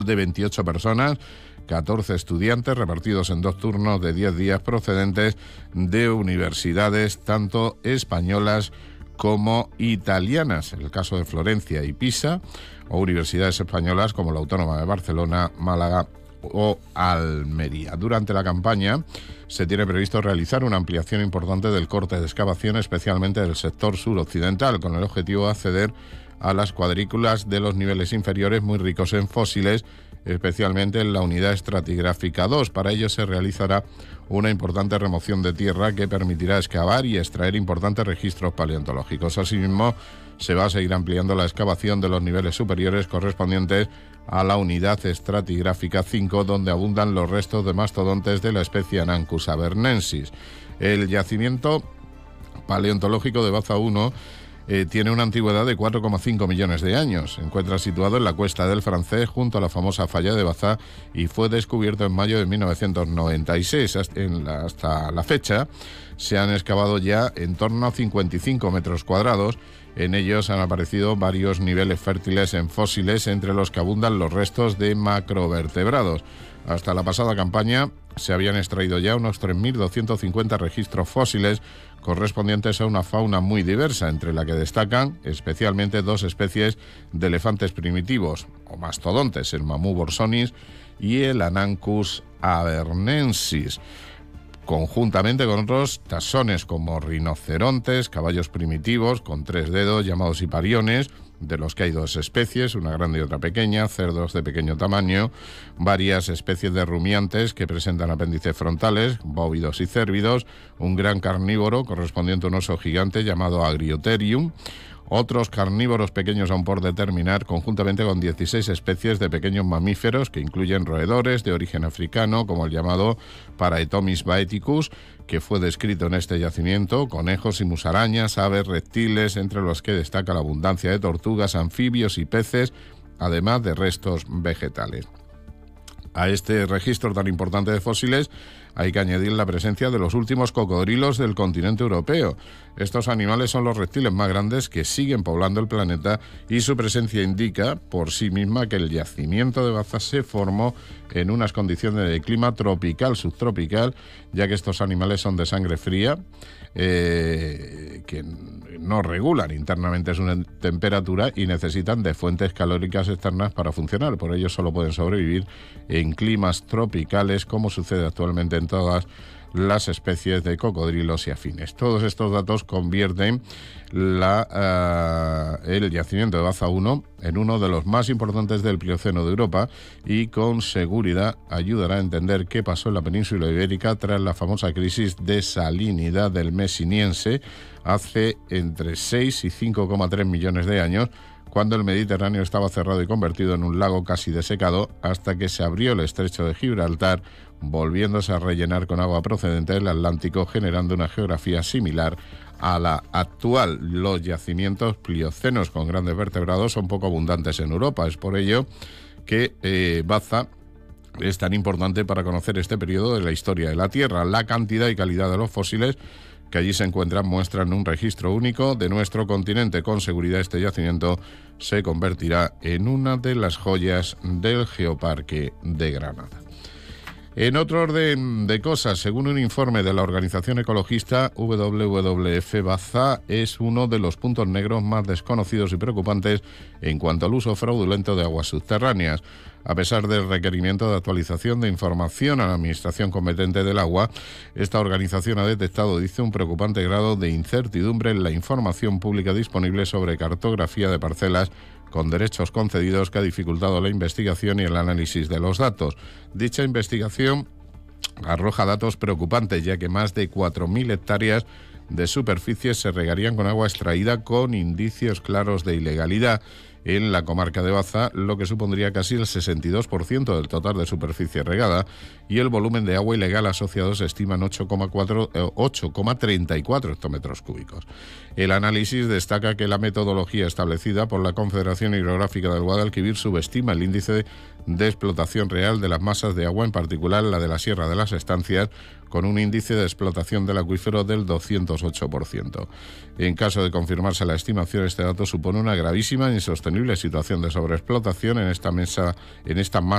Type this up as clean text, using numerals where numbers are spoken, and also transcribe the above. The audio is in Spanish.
de 28 personas, 14 estudiantes repartidos en 2 turnos de 10 días procedentes de universidades tanto españolas como italianas, en el caso de Florencia y Pisa, o universidades españolas como la Autónoma de Barcelona, Málaga o Almería. Durante la campaña se tiene previsto realizar una ampliación importante del corte de excavación, especialmente del sector suroccidental, con el objetivo de acceder a las cuadrículas de los niveles inferiores muy ricos en fósiles, especialmente en la unidad estratigráfica 2. Para ello se realizará una importante remoción de tierra que permitirá excavar y extraer importantes registros paleontológicos. Asimismo, se va a seguir ampliando la excavación de los niveles superiores correspondientes a la unidad estratigráfica 5, donde abundan los restos de mastodontes de la especie Anancus abernensis. El yacimiento paleontológico de Baza 1 tiene una antigüedad de 4,5 millones de años. Se encuentra situado en la Cuesta del Francés, junto a la famosa falla de Baza, y fue descubierto en mayo de 1996. Hasta la fecha se han excavado ya en torno a 55 metros cuadrados. En ellos han aparecido varios niveles fértiles en fósiles, entre los que abundan los restos de macrovertebrados. Hasta la pasada campaña se habían extraído ya unos 3.250 registros fósiles correspondientes a una fauna muy diversa, entre la que destacan especialmente 2 especies de elefantes primitivos o mastodontes, el Mamú borsonis y el Anancus abernensis, conjuntamente con otros taxones como rinocerontes, caballos primitivos con 3 dedos llamados hipariones, de los que hay 2 especies, una grande y otra pequeña, cerdos de pequeño tamaño, varias especies de rumiantes que presentan apéndices frontales, bóvidos y cérvidos, un gran carnívoro correspondiente a un oso gigante llamado Agriotherium, otros carnívoros pequeños aún por determinar, conjuntamente con 16 especies de pequeños mamíferos que incluyen roedores de origen africano, como el llamado Paraetomis baeticus, que fue descrito en este yacimiento, conejos y musarañas, aves, reptiles, entre los que destaca la abundancia de tortugas, anfibios y peces, además de restos vegetales. A este registro tan importante de fósiles hay que añadir la presencia de los últimos cocodrilos del continente europeo. Estos animales son los reptiles más grandes que siguen poblando el planeta, y su presencia indica por sí misma que el yacimiento de Baza se formó en unas condiciones de clima tropical, subtropical, ya que estos animales son de sangre fría, que no regulan internamente su temperatura y necesitan de fuentes calóricas externas para funcionar. Por ello solo pueden sobrevivir en climas tropicales, como sucede actualmente en todas las especies de cocodrilos y afines. Todos estos datos convierten el yacimiento de Baza 1 en uno de los más importantes del Plioceno de Europa, y con seguridad ayudará a entender qué pasó en la península ibérica tras la famosa crisis de salinidad del Mesiniense hace entre 6 y 5,3 millones de años, cuando el Mediterráneo estaba cerrado y convertido en un lago casi desecado, hasta que se abrió el estrecho de Gibraltar, volviéndose a rellenar con agua procedente del Atlántico, generando una geografía similar a la actual. Los yacimientos pliocenos con grandes vertebrados son poco abundantes en Europa. Es por ello que Baza es tan importante para conocer este periodo de la historia de la Tierra. La cantidad y calidad de los fósiles que allí se encuentran muestran un registro único de nuestro continente. Con seguridad este yacimiento se convertirá en una de las joyas del Geoparque de Granada. En otro orden de cosas, según un informe de la organización ecologista WWF, Baza es uno de los puntos negros más desconocidos y preocupantes en cuanto al uso fraudulento de aguas subterráneas. A pesar del requerimiento de actualización de información a la Administración competente del agua, esta organización ha detectado, dice, un preocupante grado de incertidumbre en la información pública disponible sobre cartografía de parcelas con derechos concedidos, que ha dificultado la investigación y el análisis de los datos. Dicha investigación arroja datos preocupantes, ya que más de 4.000 hectáreas de superficie se regarían con agua extraída con indicios claros de ilegalidad en la comarca de Baza, lo que supondría casi el 62% del total de superficie regada, y el volumen de agua ilegal asociado se estima en 8,34 hectómetros cúbicos. El análisis destaca que la metodología establecida por la Confederación Hidrográfica del Guadalquivir subestima el índice de explotación real de las masas de agua, en particular la de la Sierra de las Estancias, con un índice de explotación del acuífero del 208%. En caso de confirmarse la estimación, este dato supone una gravísima e insostenible situación de sobreexplotación en esta masa